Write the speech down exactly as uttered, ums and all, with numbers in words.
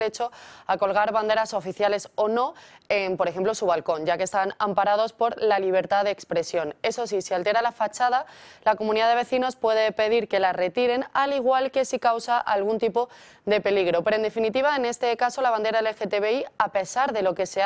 derecho a colgar banderas oficiales o no en, por ejemplo, su balcón, ya que están amparados por la libertad de expresión. Eso sí, si altera la fachada, la comunidad de vecinos puede pedir que la retiren, al igual que si causa algún tipo de peligro. Pero en definitiva, en este caso, la bandera L G T B I, a pesar de lo que se